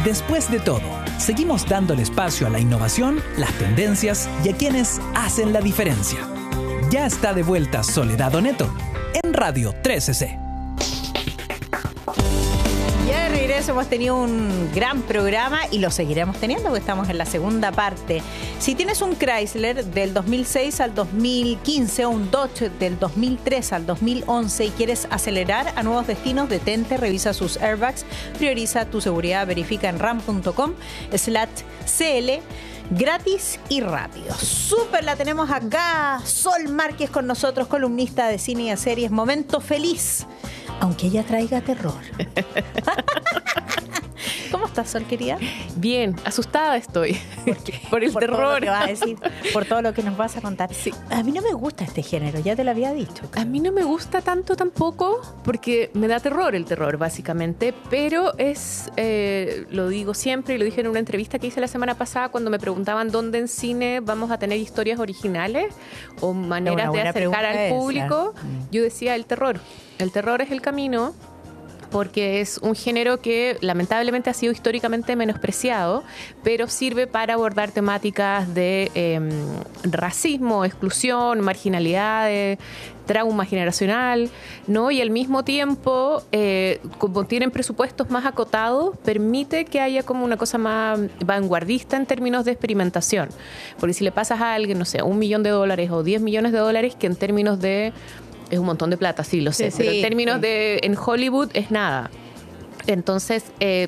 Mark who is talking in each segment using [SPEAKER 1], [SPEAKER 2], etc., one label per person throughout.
[SPEAKER 1] Después de todo, seguimos dándole espacio a la innovación, las tendencias y a quienes hacen la diferencia. Ya está de vuelta Soledad Oneto en Radio 13C.
[SPEAKER 2] Ya de regreso hemos tenido un gran programa y lo seguiremos teniendo porque estamos en la segunda parte. Si tienes un Chrysler del 2006 al 2015 o un Dodge del 2003 al 2011 y quieres acelerar a nuevos destinos, detente, revisa sus airbags, prioriza tu seguridad, verifica en ram.com/CL. Gratis y rápido. Súper, la tenemos acá. Sol Márquez con nosotros, columnista de cine y de series. Momento feliz, aunque ella traiga terror. ¿Cómo estás, Sol, querida?
[SPEAKER 3] Bien, asustada estoy por el terror.
[SPEAKER 2] Todo lo que vas a decir, por todo lo que nos vas a contar.
[SPEAKER 3] Sí.
[SPEAKER 2] A mí no me gusta este género, ya te lo había dicho.
[SPEAKER 3] A mí no me gusta tanto tampoco, porque me da terror el terror, básicamente, pero es, lo digo siempre y lo dije en una entrevista que hice la semana pasada cuando me preguntaban dónde en cine vamos a tener historias originales o maneras de acercar al público. Yo decía el terror. El terror es el camino, porque es un género que lamentablemente ha sido históricamente menospreciado, pero sirve para abordar temáticas de racismo, exclusión, marginalidades, trauma generacional, ¿no? Y al mismo tiempo, como tienen presupuestos más acotados, permite que haya como una cosa más vanguardista en términos de experimentación. Porque si le pasas a alguien, no sé, $1 millón o $10 millones, que en términos de... Es un montón de plata, sí, lo sé, pero en términos de en Hollywood es nada. Entonces,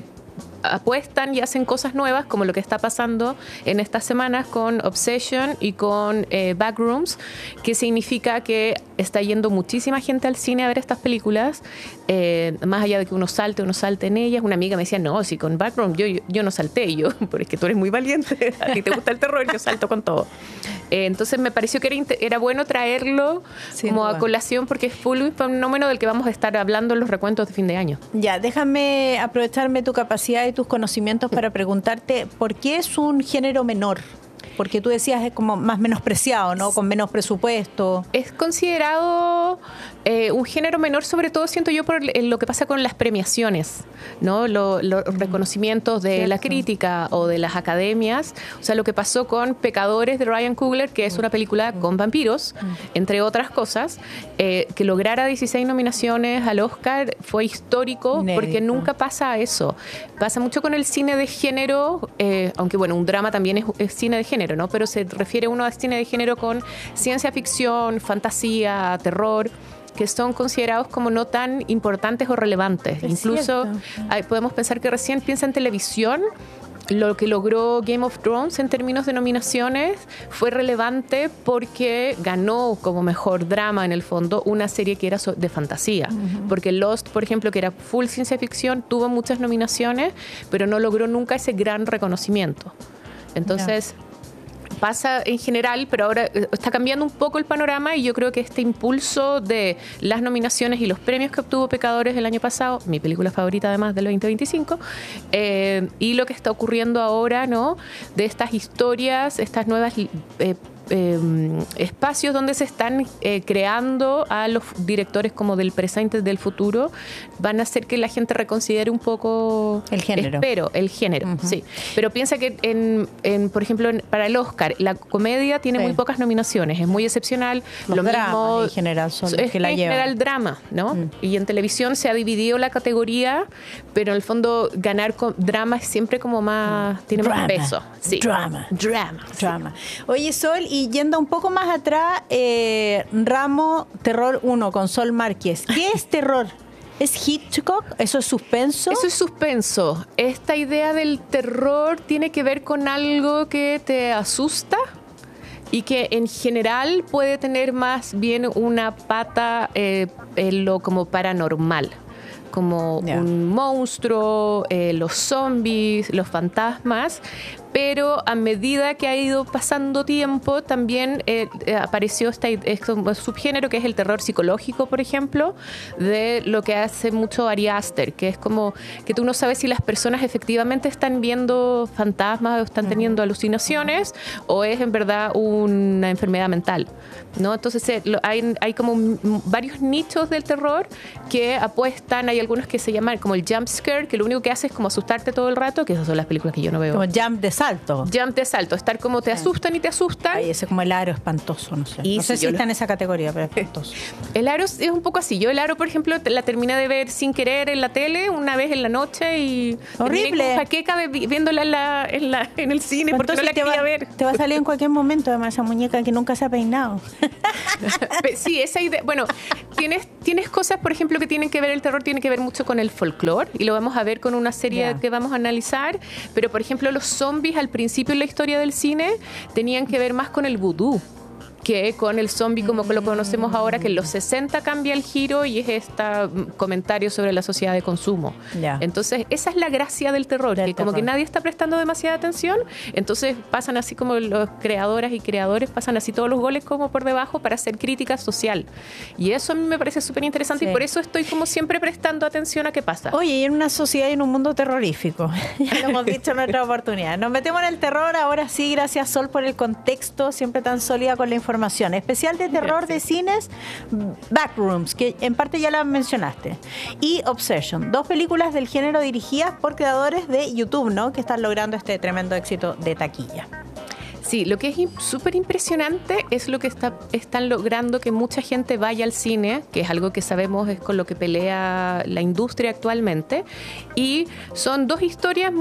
[SPEAKER 3] apuestan y hacen cosas nuevas, como lo que está pasando en estas semanas con Obsession y con Backrooms, que significa que está yendo muchísima gente al cine a ver estas películas, más allá de que uno salte en ellas. Una amiga me decía, no, si con Backrooms yo no salté, pero es que tú eres muy valiente, a ti te gusta el terror, yo salto con todo. Entonces me pareció que era bueno traerlo como a colación, porque es un fenómeno del que vamos a estar hablando en los recuentos de fin de año.
[SPEAKER 2] Ya, déjame aprovecharme tu capacidad y tus conocimientos para preguntarte por qué es un género menor. Porque tú decías es como más menospreciado, ¿no? Con menos presupuesto.
[SPEAKER 3] Es considerado un género menor, sobre todo siento yo por lo que pasa con las premiaciones, ¿no? Los reconocimientos de la crítica o de las academias. O sea, lo que pasó con Pecadores de Ryan Coogler, que es una película con vampiros, entre otras cosas, que lograra 16 nominaciones al Oscar fue histórico. Inédito. Porque nunca pasa eso. Pasa mucho con el cine de género, aunque bueno, un drama también es cine de género, ¿no? Pero se refiere uno a cine de género con ciencia ficción, fantasía, terror, que son considerados como no tan importantes o relevantes. Es incluso podemos pensar que recién piensa en televisión. Lo que logró Game of Thrones en términos de nominaciones fue relevante porque ganó como mejor drama, en el fondo, una serie que era de fantasía. Porque Lost, por ejemplo, que era full ciencia ficción, tuvo muchas nominaciones, pero no logró nunca ese gran reconocimiento. Entonces... pasa en general, pero ahora está cambiando un poco el panorama, y yo creo que este impulso de las nominaciones y los premios que obtuvo Pecadores el año pasado, mi película favorita además del 2025, y lo que está ocurriendo ahora, ¿no? De estas historias, estas nuevas espacios donde se están creando a los directores como del presente y del futuro, van a hacer que la gente reconsidere un poco
[SPEAKER 2] el género.
[SPEAKER 3] Espero, el género, sí. Pero piensa que por ejemplo, para el Oscar, la comedia tiene muy pocas nominaciones, es muy excepcional.
[SPEAKER 2] Los dramas en general son los que la llevan.
[SPEAKER 3] En general drama, ¿no? Y en televisión se ha dividido la categoría, pero en el fondo ganar con drama es siempre como más, tiene más peso. Sí.
[SPEAKER 2] Drama.
[SPEAKER 3] Sí.
[SPEAKER 2] Oye, Sol, y yendo un poco más atrás, ramo Terror 1 con Sol Márquez. ¿Qué es terror? ¿Es Hitchcock? ¿Eso es suspenso?
[SPEAKER 3] Eso es suspenso. Esta idea del terror tiene que ver con algo que te asusta y que en general puede tener más bien una pata en lo como paranormal. Como un monstruo, los zombies, los fantasmas, pero a medida que ha ido pasando tiempo también apareció este subgénero que es el terror psicológico, por ejemplo, de lo que hace mucho Ari Aster, que es como que tú no sabes si las personas efectivamente están viendo fantasmas o están teniendo alucinaciones o es en verdad una enfermedad mental, ¿no? Entonces hay como varios nichos del terror que apuestan, hay algunos que se llaman como el jump scare, que lo único que hace es como asustarte todo el rato, que esas son las películas que yo no veo.
[SPEAKER 2] Como jump de salto.
[SPEAKER 3] Jump de salto, estar como te asustan y te asustan.
[SPEAKER 2] Ay, ese como el aro espantoso, no sé.
[SPEAKER 3] Y
[SPEAKER 2] no sé
[SPEAKER 3] si
[SPEAKER 2] si está en esa categoría, pero es espantoso.
[SPEAKER 3] El aro es un poco así. Yo el aro, por ejemplo, la terminé de ver sin querer en la tele una vez en la noche y
[SPEAKER 2] horrible.
[SPEAKER 3] Como jaqueca viéndola en el cine porque no la quería ver.
[SPEAKER 2] Te va a salir en cualquier momento, además, esa muñeca que nunca se ha peinado.
[SPEAKER 3] Sí, esa idea. Bueno, tienes cosas, por ejemplo, que tienen que ver, el terror tiene que ver mucho con el folclore y lo vamos a ver con una serie que vamos a analizar. Pero, por ejemplo, los zombies al principio en la historia del cine tenían que ver más con el vudú que con el zombie como lo conocemos ahora, que en los 60 cambia el giro y es este comentario sobre la sociedad de consumo. Entonces, esa es la gracia del terror, como que nadie está prestando demasiada atención, entonces pasan así como los creadoras y creadores, pasan así todos los goles como por debajo para hacer crítica social. Y eso a mí me parece súper interesante y por eso estoy como siempre prestando atención a qué pasa.
[SPEAKER 2] Oye, y en una sociedad y en un mundo terrorífico, ya lo hemos dicho en nuestra oportunidad. Nos metemos en el terror, ahora sí, gracias Sol por el contexto, siempre tan sólida con la información. Especial de terror de cines, Backrooms, que en parte ya la mencionaste, y Obsession, 2 películas del género dirigidas por creadores de YouTube, ¿no? Que están logrando este tremendo éxito de taquilla.
[SPEAKER 3] Sí, lo que es súper impresionante es lo que están logrando que mucha gente vaya al cine, que es algo que sabemos es con lo que pelea la industria actualmente. Y son 2 historias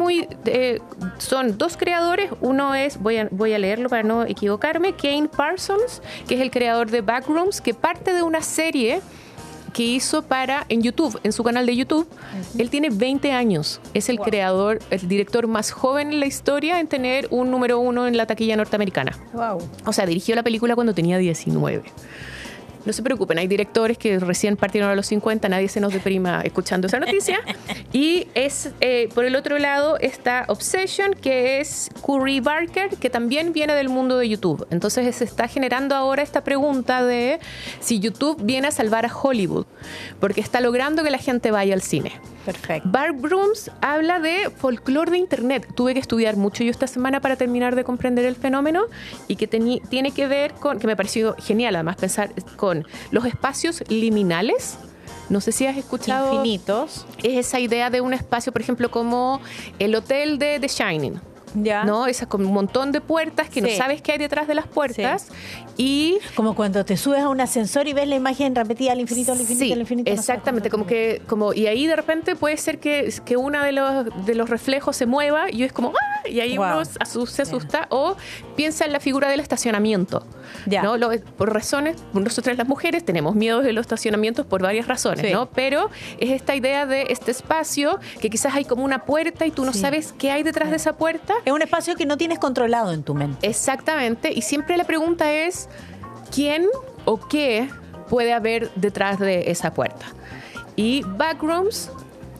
[SPEAKER 3] son 2 creadores. Uno es, voy a leerlo para no equivocarme, Kane Parsons, que es el creador de Backrooms, que parte de una serie que hizo en YouTube, en su canal de YouTube. Él tiene 20 años. Es el creador, el director más joven en la historia en tener un número 1 en la taquilla norteamericana. O sea, dirigió la película cuando tenía 19. No se preocupen, hay directores que recién partieron a los 50, nadie se nos deprima escuchando esa noticia. Y por el otro lado está Obsession, que es Curry Barker, que también viene del mundo de YouTube. Entonces se está generando ahora esta pregunta de si YouTube viene a salvar a Hollywood, porque está logrando que la gente vaya al cine.
[SPEAKER 2] Perfecto.
[SPEAKER 3] Backrooms habla de folclore de internet. Tuve que estudiar mucho yo esta semana para terminar de comprender el fenómeno y que tiene que ver con, que me pareció genial además pensar con los espacios liminales. No sé si has escuchado.
[SPEAKER 2] Infinitos.
[SPEAKER 3] Es esa idea de un espacio, por ejemplo, como el hotel de The Shining. ¿No? Esas con un montón de puertas que no sabes qué hay detrás de las puertas. Y
[SPEAKER 2] como cuando te subes a un ascensor y ves la imagen repetida al infinito, al infinito, al infinito.
[SPEAKER 3] Exactamente, y ahí de repente puede ser que uno de los reflejos se mueva y es como ¡ah! Y ahí uno se asusta o piensa en la figura del estacionamiento. ¿No? Por razones, nosotras las mujeres tenemos miedo de los estacionamientos por varias razones, ¿no? Pero es esta idea de este espacio que quizás hay como una puerta y tú no sabes qué hay detrás de esa puerta.
[SPEAKER 2] Es un espacio que no tienes controlado en tu mente.
[SPEAKER 3] Exactamente, y siempre la pregunta es ¿quién o qué puede haber detrás de esa puerta? Y Backrooms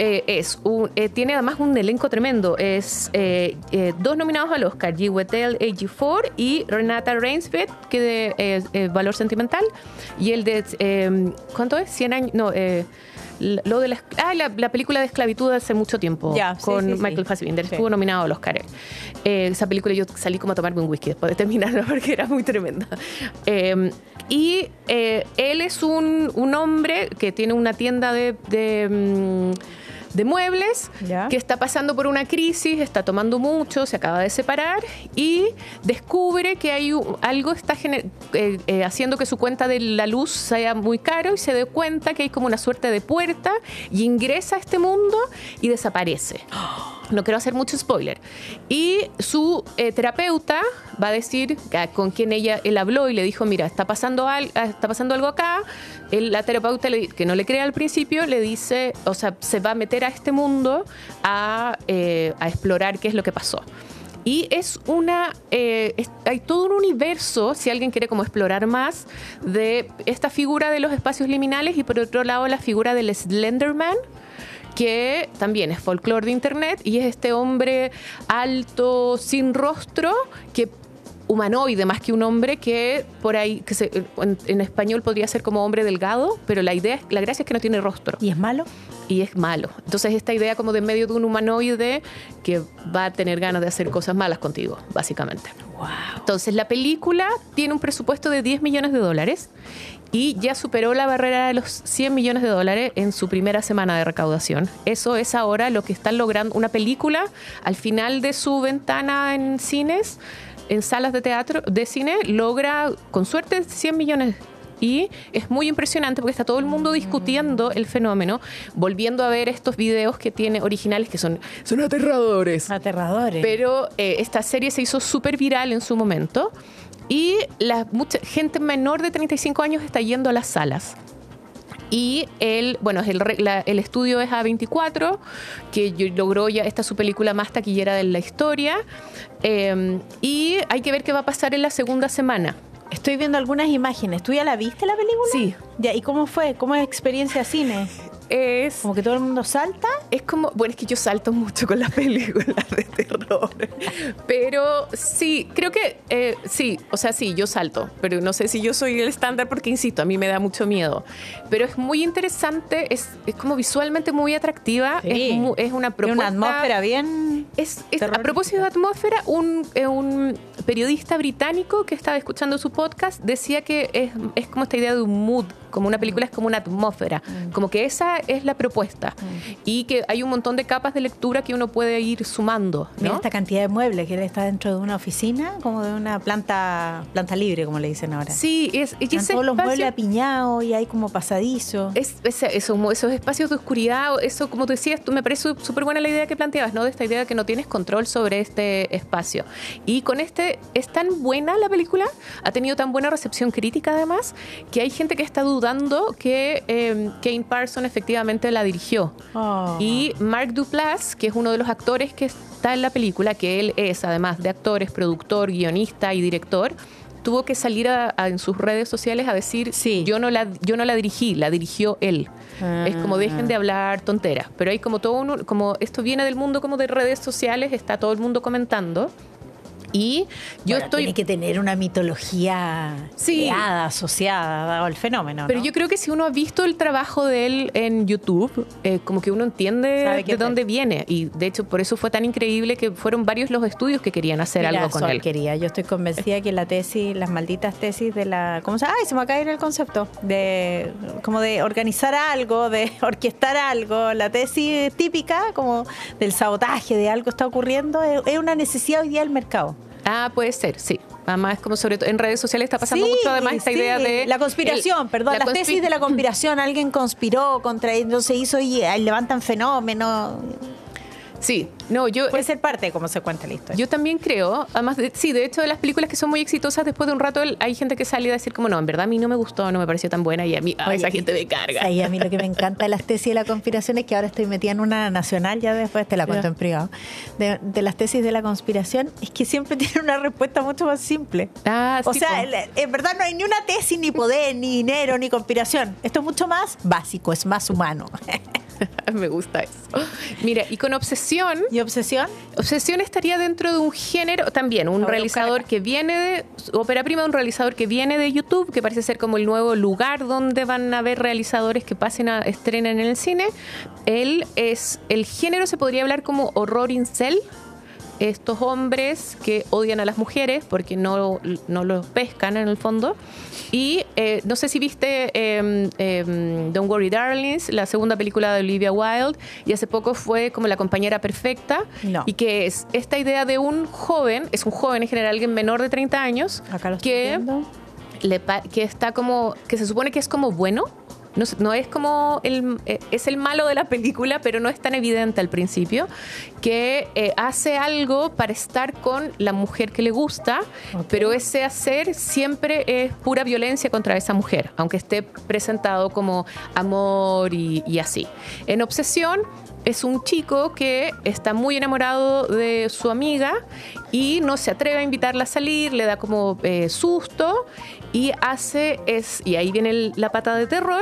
[SPEAKER 3] tiene además un elenco tremendo. Es 2 nominados al Oscar, Chiwetel Ejiofor y Renata Reinsve, que de Valor Sentimental, y el de ¿cuánto es? 100 años, no, lo de la película de esclavitud hace mucho tiempo con Michael Fassbender. Estuvo nominado al Oscar. Esa película yo salí como a tomarme un whisky después de terminarla porque era muy tremenda. Y él es un hombre que tiene una tienda de muebles, que está pasando por una crisis, está tomando mucho, se acaba de separar y descubre que hay algo está haciendo que su cuenta de la luz sea muy caro y se da cuenta que hay como una suerte de puerta y ingresa a este mundo y desaparece. No quiero hacer mucho spoiler. Y su terapeuta va a decir con quien él habló y le dijo, mira, está pasando algo acá. La terapeuta, que no le cree al principio, le dice, o sea, se va a meter a este mundo a explorar qué es lo que pasó. Y hay todo un universo, si alguien quiere como explorar más, de esta figura de los espacios liminales y por otro lado la figura del Slenderman, que también es folclore de internet y es este hombre alto, sin rostro, que humanoide más que un hombre, que por ahí en español podría ser como hombre delgado, pero la gracia es que no tiene rostro.
[SPEAKER 2] ¿Y es malo?
[SPEAKER 3] Y es malo. Entonces esta idea como de medio de un humanoide que va a tener ganas de hacer cosas malas contigo, básicamente.
[SPEAKER 2] Wow.
[SPEAKER 3] Entonces la película tiene un presupuesto de $10 millones y ya superó la barrera de los $100 millones en su primera semana de recaudación. Eso es ahora lo que están logrando. Una película al final de su ventana en cines, en salas de teatro, de cine, logra con suerte 100 millones. Y es muy impresionante porque está todo el mundo discutiendo el fenómeno, volviendo a ver estos videos que tiene originales que son aterradores.
[SPEAKER 2] Aterradores.
[SPEAKER 3] Pero esta serie se hizo súper viral en su momento y mucha gente menor de 35 años está yendo a las salas. Y el estudio es A24, que logró ya esta su película más taquillera de la historia. Y hay que ver qué va a pasar en la segunda semana.
[SPEAKER 2] Estoy viendo algunas imágenes. ¿Tú ya la viste la película?
[SPEAKER 3] Sí.
[SPEAKER 2] Ya, ¿y cómo fue? ¿Cómo es experiencia cine?
[SPEAKER 3] Es
[SPEAKER 2] como que todo el mundo salta.
[SPEAKER 3] Es como, bueno, es que yo salto mucho con las películas de terror. Pero sí, creo que sí, o sea, sí, yo salto. Pero no sé si yo soy el estándar porque, insisto, a mí me da mucho miedo. Pero es muy interesante, es como visualmente muy atractiva.
[SPEAKER 2] Sí.
[SPEAKER 3] Es una propuesta.
[SPEAKER 2] Es una atmósfera bien.
[SPEAKER 3] A propósito de atmósfera, un periodista británico que estaba escuchando su podcast decía que es como esta idea de un mood, como una película es como una atmósfera, como que esa es la propuesta y que hay un montón de capas de lectura que uno puede ir sumando, ¿no?
[SPEAKER 2] Mira esta cantidad de muebles, que él está dentro de una oficina, como de una planta libre, como le dicen ahora.
[SPEAKER 3] Sí,
[SPEAKER 2] están todos los muebles apiñados y hay como pasadizo.
[SPEAKER 3] Esos espacios de oscuridad, eso, como tú decías, me parece súper buena la idea que planteabas, ¿no? De esta idea de que no tienes control sobre este espacio. Y con es tan buena la película, ha tenido tan buena recepción crítica además, que hay gente que está dudando que Kane Parsons efectivamente la dirigió.
[SPEAKER 2] Oh.
[SPEAKER 3] Y Mark Duplass, que es uno de los actores que está en la película, que él es, además de actor, es productor, guionista y director, tuvo que salir en sus redes sociales a decir,
[SPEAKER 2] sí,
[SPEAKER 3] yo no la dirigí, la dirigió él. Es como, dejen de hablar tonteras. Pero hay como todo como esto viene del mundo como de redes sociales, está todo el mundo comentando. Y
[SPEAKER 2] tiene que tener una mitología creada, asociada, dado el fenómeno, ¿no?
[SPEAKER 3] Pero yo creo que si uno ha visto el trabajo de él en YouTube, como que uno entiende de dónde viene. Y de hecho, por eso fue tan increíble que fueron varios los estudios que querían hacer algo con él.
[SPEAKER 2] Yo estoy convencida que la tesis, las malditas tesis de la... ¿Cómo se llama? Se me va a caer el concepto. Como de organizar algo, de orquestar algo. La tesis típica, como del sabotaje, de algo está ocurriendo, es una necesidad hoy día del mercado.
[SPEAKER 3] Ah, puede ser, sí. Además, como sobre todo en redes sociales está pasando mucho además esta idea de...
[SPEAKER 2] La conspiración, las tesis de la conspiración. Alguien conspiró contra él, no se hizo y levantan fenómenos.
[SPEAKER 3] Sí,
[SPEAKER 2] puede ser parte de cómo se cuenta la historia.
[SPEAKER 3] Yo también creo, además, de hecho, de las películas que son muy exitosas, después de un rato hay gente que sale a decir como, no, en verdad a mí no me gustó, no me pareció tan buena y a mí, esa gente me carga.
[SPEAKER 2] Y a mí lo que me encanta de las tesis de la conspiración es que ahora estoy metida en una nacional, ya después te la cuento en privado, de las tesis de la conspiración, es que siempre tienen una respuesta mucho más simple. En verdad no hay ni una tesis, ni poder, ni dinero, ni conspiración. Esto es mucho más básico, es más humano.
[SPEAKER 3] Me gusta eso. Mira, y con Obsesión.
[SPEAKER 2] ¿Y Obsesión?
[SPEAKER 3] Obsesión estaría dentro de un género, también, un realizador que viene de ópera prima, un realizador que viene de YouTube, que parece ser como el nuevo lugar donde van a haber realizadores que estrenen en el cine. El género se podría hablar como horror incel. Estos hombres que odian a las mujeres porque no los pescan en el fondo. Y no sé si viste Don't Worry Darlings, la segunda película de Olivia Wilde, y hace poco fue como La compañera perfecta.
[SPEAKER 2] No.
[SPEAKER 3] Y que es esta idea de un joven en general alguien menor de 30 años,
[SPEAKER 2] acá lo estoy viendo,
[SPEAKER 3] que está como, que se supone que es como bueno. No es como es el malo de la película, pero no es tan evidente al principio, que hace algo para estar con la mujer que le gusta, pero ese hacer siempre es pura violencia contra esa mujer, aunque esté presentado como amor y así. En Obsesión es un chico que está muy enamorado de su amiga y no se atreve a invitarla a salir, le da como susto y ahí viene la pata de terror,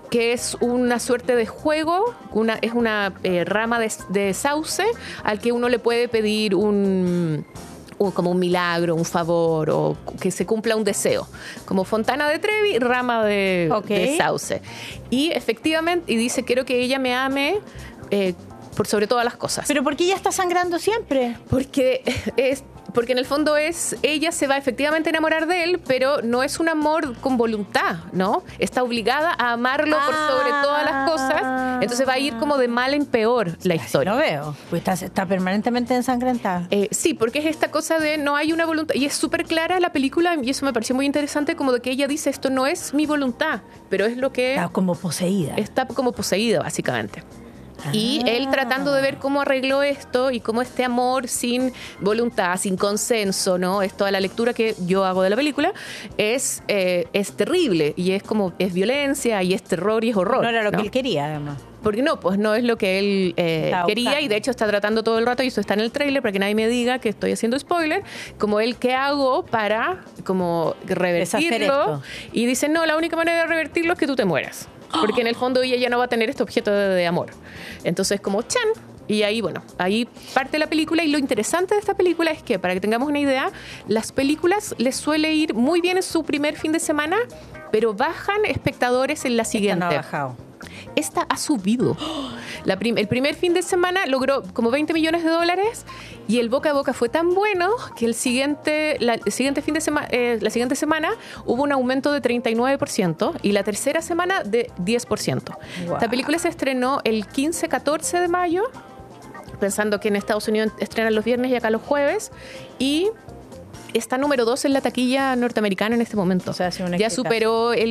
[SPEAKER 3] que es una suerte de juego, es una rama de sauce al que uno le puede pedir como un milagro, un favor, o que se cumpla un deseo. Como Fontana de Trevi, rama de sauce. Y efectivamente, y dice, quiero que ella me ame por sobre todas las cosas.
[SPEAKER 2] ¿Pero por qué ella está sangrando siempre?
[SPEAKER 3] Porque en el fondo ella se va efectivamente a enamorar de él, pero no es un amor con voluntad, ¿no? Está obligada a amarlo por sobre todas las cosas, entonces va a ir como de mal en peor la historia.
[SPEAKER 2] No veo, pues está permanentemente ensangrentada.
[SPEAKER 3] Sí, porque es esta cosa de no hay una voluntad, y es súper clara la película, y eso me pareció muy interesante, como de que ella dice, esto no es mi voluntad, pero es lo que...
[SPEAKER 2] Está como poseída.
[SPEAKER 3] Está como poseída, básicamente. Y él tratando de ver cómo arregló esto y cómo este amor sin voluntad, sin consenso, ¿no? Es toda la lectura que yo hago de la película, es terrible y es violencia y es terror y es horror.
[SPEAKER 2] No era lo que él quería, además.
[SPEAKER 3] Porque pues no es lo que él quería, y de hecho está tratando todo el rato, y eso está en el tráiler para que nadie me diga que estoy haciendo spoiler, como él, ¿qué hago para como revertirlo? Y dice, no, la única manera de revertirlo es que tú te mueras. Porque en el fondo ella ya no va a tener este objeto de amor. Entonces como chan, y ahí ahí parte la película. Y lo interesante de esta película es que, para que tengamos una idea, las películas les suele ir muy bien en su primer fin de semana, pero bajan espectadores en la siguiente.
[SPEAKER 2] Esta no ha bajado.
[SPEAKER 3] Esta ha subido. El primer fin de semana logró como $20 millones, y el boca a boca fue tan bueno que la siguiente semana hubo un aumento de 39% y la tercera semana de 10%. Wow. Esta película se estrenó el 15-14 de mayo, pensando que en Estados Unidos estrenan los viernes y acá los jueves, y está número 2 en la taquilla norteamericana en este momento.
[SPEAKER 2] O sea,
[SPEAKER 3] ya superó los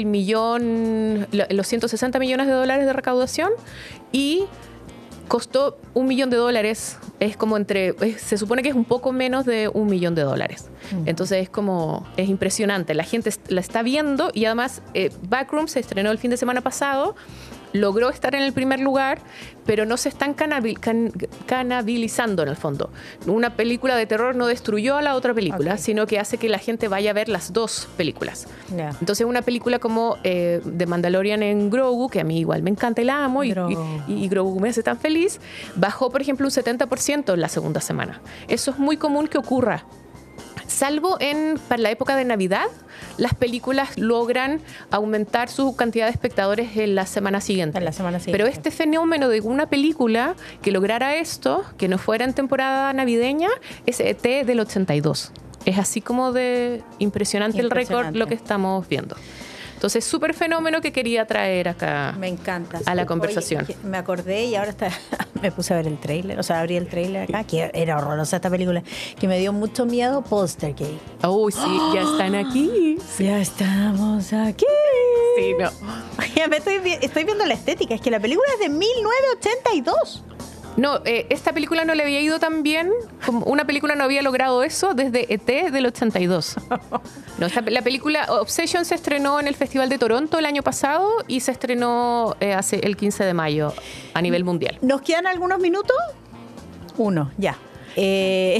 [SPEAKER 3] $160 millones de recaudación, y costó $1 millón. Es como se supone que es un poco menos de $1 millón. Entonces es impresionante. La gente la está viendo, y además Backroom se estrenó el fin de semana pasado, logró estar en el primer lugar, pero no se están canabilizando en el fondo. Una película de terror no destruyó a la otra película, sino que hace que la gente vaya a ver las dos películas. Yeah. Entonces una película como The Mandalorian en Grogu, que a mí igual me encanta y la amo, y Grogu me hace tan feliz, bajó, por ejemplo, un 70% en la segunda semana. Eso es muy común que ocurra. Salvo para la época de Navidad, las películas logran aumentar su cantidad de espectadores en la semana siguiente. Pero este fenómeno de una película que lograra esto, que no fuera en temporada navideña, es E.T. del 82. Es así como de impresionante el récord lo que estamos viendo. Entonces, súper fenómeno que quería traer acá.
[SPEAKER 2] Me encanta.
[SPEAKER 3] A la conversación.
[SPEAKER 2] Oye, me acordé, y ahora me puse a ver el tráiler, abrí el tráiler acá, que era horrorosa esta película, que me dio mucho miedo, Poltergeist.
[SPEAKER 3] Oh, sí, ya están aquí.
[SPEAKER 2] Ya estamos aquí.
[SPEAKER 3] Sí, no.
[SPEAKER 2] Ya estoy viendo la estética, es que la película es de 1982.
[SPEAKER 3] No, esta película no le había ido tan bien, como una película no había logrado eso desde E.T. del 82. No, la película Obsession se estrenó en el Festival de Toronto el año pasado, y se estrenó hace el 15 de mayo a nivel mundial.
[SPEAKER 2] ¿Nos quedan algunos minutos? Uno, ya. En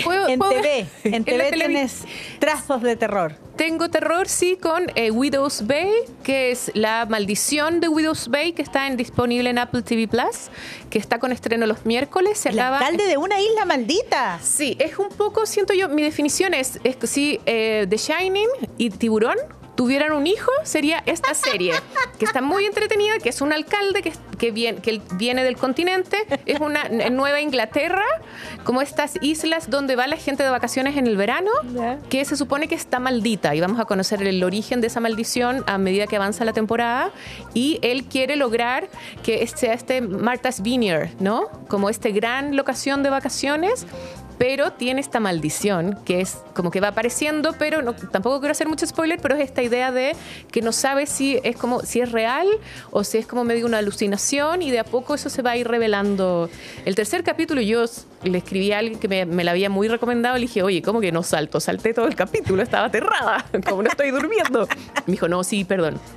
[SPEAKER 2] TV tienes trazos de terror.
[SPEAKER 3] Tengo terror, sí, con Widow's Bay, que es La Maldición de Widow's Bay, que está disponible en Apple TV Plus, que está con estreno los miércoles.
[SPEAKER 2] El alcalde de una isla maldita.
[SPEAKER 3] Sí, es un poco, siento yo, mi definición es que si The Shining y Tiburón tuvieran un hijo, sería esta serie, que está muy entretenida, que es un alcalde que viene del continente, es en Nueva Inglaterra, como estas islas donde va la gente de vacaciones en el verano, que se supone que está maldita, y vamos a conocer el origen de esa maldición a medida que avanza la temporada, y él quiere lograr que sea Martha's Vineyard, ¿no? Como gran locación de vacaciones, pero tiene esta maldición que es como que va apareciendo, pero tampoco quiero hacer mucho spoiler, pero es esta idea de que no sabe si es real o si es como medio una alucinación, y de a poco eso se va a ir revelando. El tercer capítulo, yo le escribí a alguien que me la había muy recomendado, le dije, oye, ¿cómo que no salté todo el capítulo? Estaba aterrada, como no estoy durmiendo. Me dijo, no, sí, perdón.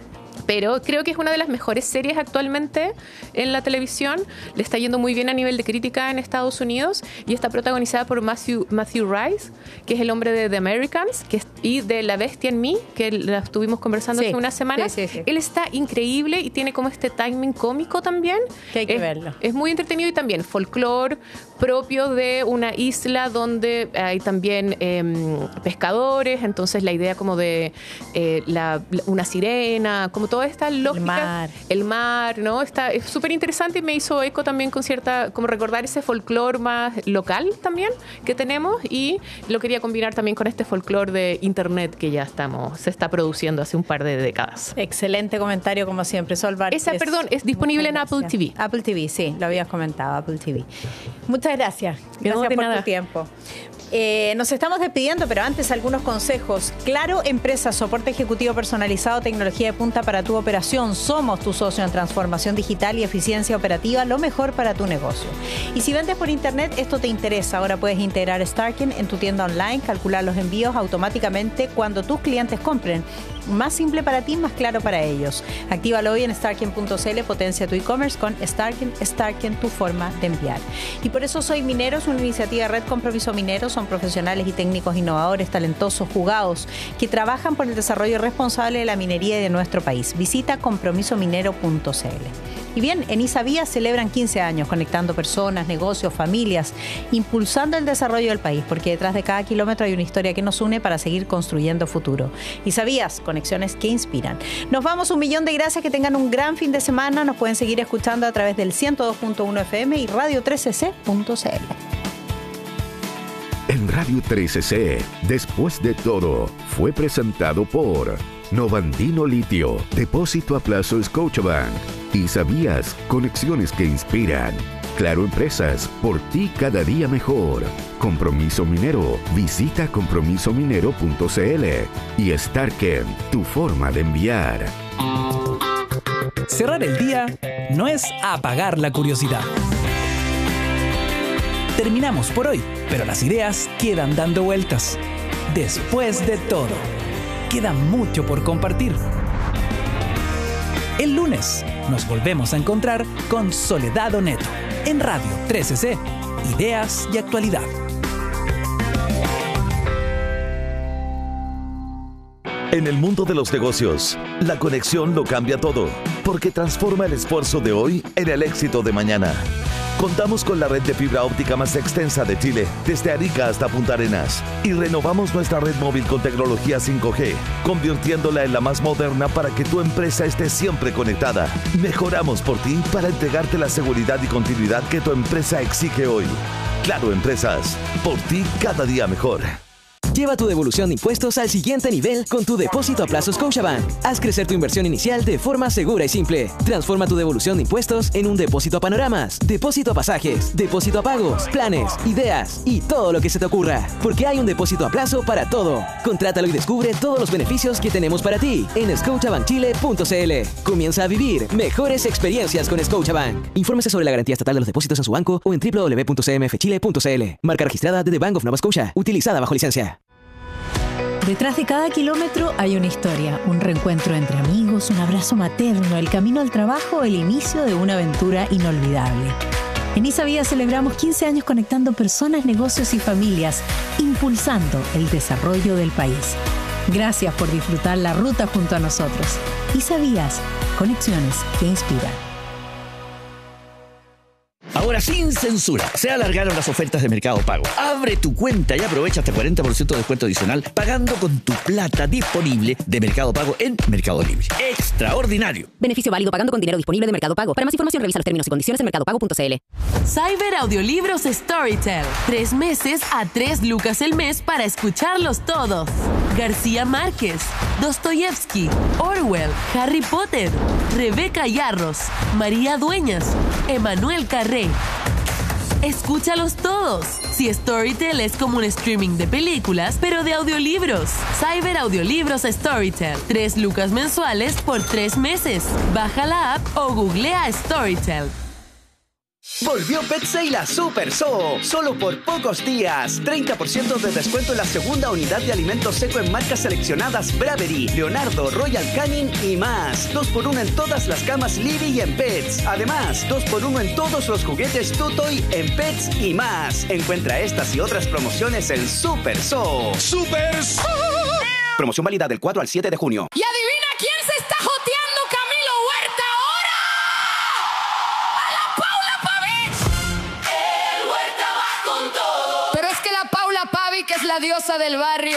[SPEAKER 3] Pero creo que es una de las mejores series actualmente en la televisión. Le está yendo muy bien a nivel de crítica en Estados Unidos y está protagonizada por Matthew Rice, que es el hombre de The Americans y de La Bestia en Mí, que la estuvimos conversando hace unas semanas. Sí. Él está increíble y tiene como este timing cómico también.
[SPEAKER 2] Que hay que verlo.
[SPEAKER 3] Es muy entretenido y también folclore propio de una isla donde hay también pescadores. Entonces la idea como de una sirena, como toda esta lógica. El mar, ¿no? Es súper interesante y me hizo eco también con cierta, como recordar ese folclore más local también que tenemos, y lo quería combinar también con este folclore de internet que ya se está produciendo hace un par de décadas.
[SPEAKER 2] Excelente comentario como siempre, Sol Barthes.
[SPEAKER 3] Es disponible en Apple TV.
[SPEAKER 2] Apple TV, sí, lo habías comentado, Apple TV. Muchas gracias. Gracias por tu tiempo. Nos estamos despidiendo, pero antes algunos consejos. Claro Empresas, soporte ejecutivo personalizado, tecnología de punta para tu operación. Somos tu socio en transformación digital y eficiencia operativa, lo mejor para tu negocio. Y si vendes por internet, esto te interesa. Ahora puedes integrar Starken en tu tienda online, calcular los envíos automáticamente cuando tus clientes compren. Más simple para ti, más claro para ellos. Actívalo hoy en starken.cl, potencia tu e-commerce con Starken, tu forma de enviar. Y por eso Soy Mineros, una iniciativa de Red Compromiso Minero. Son profesionales y técnicos innovadores, talentosos, jugados, que trabajan por el desarrollo responsable de la minería y de nuestro país. Visita compromisominero.cl. Y bien, en Isavía celebran 15 años conectando personas, negocios, familias, impulsando el desarrollo del país, porque detrás de cada kilómetro hay una historia que nos une para seguir construyendo futuro. Isavías, conexiones que inspiran. Nos vamos, 1.000.000 de gracias, que tengan un gran fin de semana. Nos pueden seguir escuchando a través del 102.1 FM y radio3cc.cl.
[SPEAKER 4] En Radio 13C, Después de Todo, fue presentado por Novandino Litio, Depósito a Plazo Scotiabank. Y sabías, conexiones que inspiran. Claro Empresas, por ti cada día mejor. Compromiso Minero, visita compromisominero.cl. Y Starken, tu forma de enviar.
[SPEAKER 1] Cerrar el día no es apagar la curiosidad. Terminamos por hoy, pero las ideas quedan dando vueltas. Después de todo, queda mucho por compartir. El lunes nos volvemos a encontrar con Soledad Oneto en Radio 13C, Ideas y Actualidad.
[SPEAKER 5] En el mundo de los negocios, la conexión lo cambia todo, porque transforma el esfuerzo de hoy en el éxito de mañana. Contamos con la red de fibra óptica más extensa de Chile, desde Arica hasta Punta Arenas. Y renovamos nuestra red móvil con tecnología 5G, convirtiéndola en la más moderna para que tu empresa esté siempre conectada. Mejoramos por ti para entregarte la seguridad y continuidad que tu empresa exige hoy. Claro Empresas, por ti cada día mejor.
[SPEAKER 6] Lleva tu devolución de impuestos al siguiente nivel con tu depósito a plazo Scotiabank. Haz crecer tu inversión inicial de forma segura y simple. Transforma tu devolución de impuestos en un depósito a panoramas, depósito a pasajes, depósito a pagos, planes, ideas y todo lo que se te ocurra. Porque hay un depósito a plazo para todo. Contrátalo y descubre todos los beneficios que tenemos para ti en scotiabankchile.cl. Comienza a vivir mejores experiencias con Scotiabank. Infórmese sobre la garantía estatal de los depósitos en su banco o en www.cmfchile.cl. Marca registrada de The Bank of Nova Scotia. Utilizada bajo licencia.
[SPEAKER 7] Detrás de cada kilómetro hay una historia, un reencuentro entre amigos, un abrazo materno, el camino al trabajo, el inicio de una aventura inolvidable. En Isavía celebramos 15 años conectando personas, negocios y familias, impulsando el desarrollo del país. Gracias por disfrutar la ruta junto a nosotros. Isavías, conexiones que inspiran.
[SPEAKER 8] Ahora sin censura, se alargaron las ofertas de Mercado Pago. Abre tu cuenta y aprovecha hasta 40% de descuento adicional pagando con tu plata disponible de Mercado Pago en Mercado Libre. ¡Extraordinario!
[SPEAKER 9] Beneficio válido pagando con dinero disponible de Mercado Pago. Para más información revisa los términos y condiciones en mercadopago.cl.
[SPEAKER 10] Cyber Audiolibros Storytel. 3 meses a 3 lucas el mes para escucharlos todos. García Márquez, Dostoyevsky, Orwell, Harry Potter, Rebeca Yarros, María Dueñas, Emanuel Carré. Escúchalos todos. Si Storytel es como un streaming de películas, pero de audiolibros. Cyber Audiolibros Storytel. 3 lucas mensuales por 3 meses. Baja la app o googlea Storytel.
[SPEAKER 11] Volvió Petsay y la Super Zoo, solo por pocos días. 30% de descuento en la segunda unidad de alimento seco en marcas seleccionadas Bravery, Leonardo, Royal Canin y más. 2x1 en todas las camas Libby y en Pets. Además, 2x1 en todos los juguetes Tutoy en Pets y más. Encuentra estas y otras promociones en Super Zoo. ¡Super Zoo! Promoción válida del 4 al 7 de junio.
[SPEAKER 12] Y adivina quién se está joteando Camilo Huerta ahora. ¡A la Paula Pavi! El Huerta va con todo. Pero es que la Paula Pavi, que es la diosa del barrio,